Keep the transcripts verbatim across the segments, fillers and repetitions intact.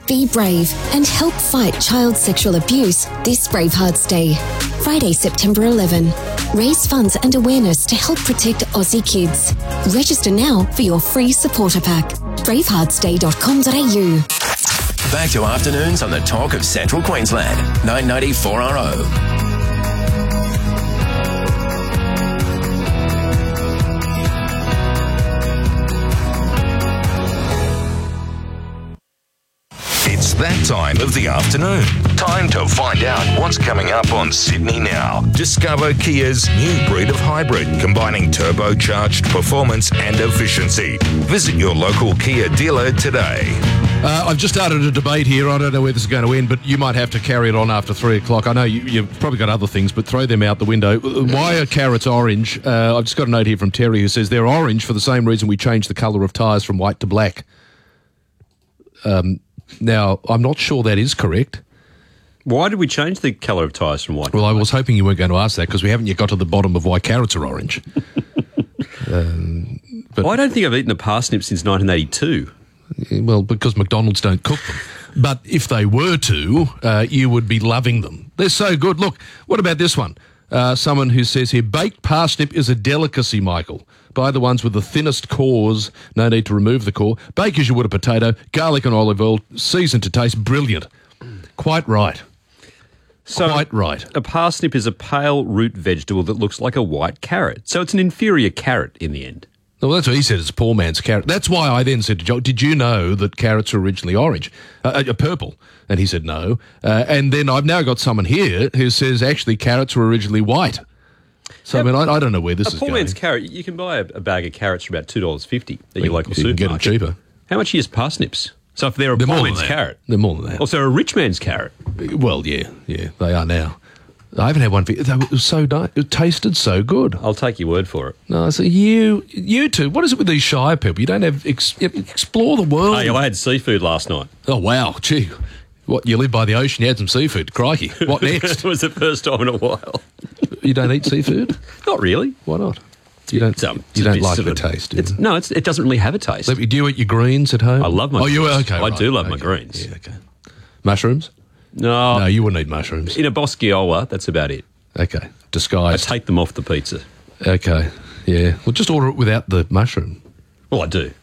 Be brave and help fight child sexual abuse this Bravehearts Day. Friday, September eleventh. Raise funds and awareness to help protect Aussie kids. Register now for your free supporter pack. bravehearts day dot com dot a u. Back to afternoons on the Talk of Central Queensland. nine ninety-four R O. It's that time of the afternoon. Time to find out what's coming up on Sydney Now. Discover Kia's new breed of hybrid, combining turbocharged performance and efficiency. Visit your local Kia dealer today. Uh, I've just started a debate here. I don't know where this is going to end, but you might have to carry it on after three o'clock. I know you, you've probably got other things, but throw them out the window. Why are carrots orange? Uh, I've just got a note here from Terry who says they're orange for the same reason we changed the colour of tyres from white to black. Um... Now, I'm not sure that is correct. Why did we change the colour of tyres from white? Well, I was hoping you weren't going to ask that because we haven't yet got to the bottom of why carrots are orange. um, but well, I don't think I've eaten a parsnip since nineteen eighty-two. Well, because McDonald's don't cook them. But if they were to, uh, you would be loving them. They're so good. Look, what about this one? Uh, someone who says here, baked parsnip is a delicacy, Michael. Buy the ones with the thinnest cores. No need to remove the core. Bake as you would a potato. Garlic and olive oil. Seasoned to taste. Brilliant. Quite right. So Quite right. A parsnip is a pale root vegetable that looks like a white carrot. So it's an inferior carrot in the end. Well, that's what he said. It's a poor man's carrot. That's why I then said to Joel, did you know that carrots are originally orange, uh, uh, purple? And he said no. Uh, and then I've now got someone here who says actually carrots were originally white. So, now, I mean, I, I don't know where this a is poor going. man's carrot, you can buy a, a bag of carrots for about two dollars fifty at your Well, local you can supermarket. get it cheaper. How much is parsnips? So if they're a They're poor more man's than that. carrot. They're more than that. Also a rich man's carrot. Well, yeah, yeah, they are now. I haven't had one for it was so nice. It tasted so good. I'll take your word for it. No, so you, you two, what is it with these shy people? You don't have, ex, explore the world. Hey, I had seafood last night. Oh, wow, gee. What, you live by the ocean, you had some seafood. Crikey. What next? It was the first time in a while. You don't eat seafood? Not really. Why not? You don't, Um, you it's don't a like bit the of a- taste, do It's, you? no, it's, it doesn't really have a taste. Do you eat your greens at home? I love my Oh, you greens. okay? I right, do love my okay. greens. Yeah, okay. Mushrooms? No, No, you wouldn't eat mushrooms. in a bosquiola, that's about it. Okay, I disguised. take them off the pizza. Okay, yeah. Well, just order it without the mushroom. Well, I do.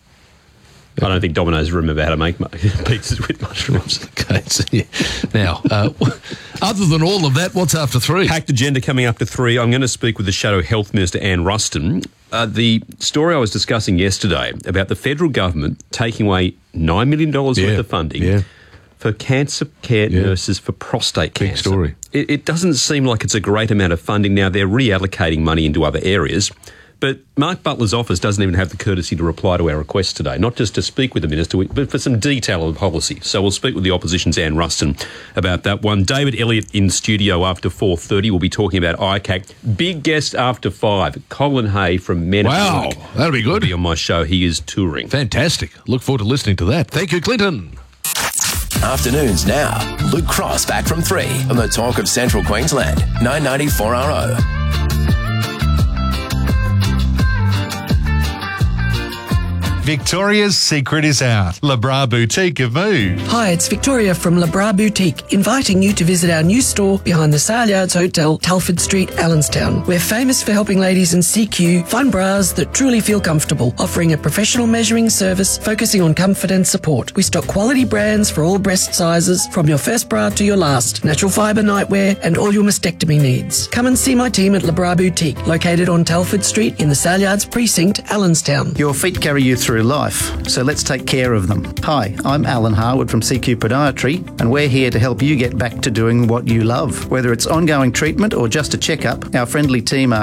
I don't think Domino's remember how to make mu- pizzas with mushrooms. Okay, so, yeah. Now, uh, other than all of that, what's after three? Hacked Agenda coming up to three. I'm going to speak with the Shadow Health Minister, Anne Ruston. Uh, the story I was discussing yesterday about the federal government taking away nine million dollars Yeah, worth of funding yeah. for cancer care Yeah. nurses for prostate Big cancer. story. It, it doesn't seem like it's a great amount of funding now. They're reallocating money into other areas. But Mark Butler's office doesn't even have the courtesy to reply to our request today, not just to speak with the minister, but for some detail on the policy. So we'll speak with the opposition's Anne Ruston about that one. David Elliott in studio after four thirty. We'll be talking about I C A C. Big guest after five, Colin Hay from Men at Wow, Work that'll be will good. be on my show. He is touring. Fantastic. Look forward to listening to that. Thank you, Clinton. Afternoons now. Luke Cross back from three on the Talk of Central Queensland. nine ninety-four R O. Victoria's secret is out. Le Bras Boutique have moved. Hi, it's Victoria from Le Bras Boutique, inviting you to visit our new store behind the Sale Yards Hotel, Telford Street, Allenstown. We're famous for helping ladies in C Q find bras that truly feel comfortable, offering a professional measuring service focusing on comfort and support. We stock quality brands for all breast sizes, from your first bra to your last, natural fibre nightwear, and all your mastectomy needs. Come and see my team at Le Bras Boutique, located on Telford Street in the Sale Yards Precinct, Allenstown. Your feet carry you through life, so let's take care of them. Hi, I'm Alan Harwood from C Q Podiatry, and we're here to help you get back to doing what you love. Whether it's ongoing treatment or just a checkup, our friendly team are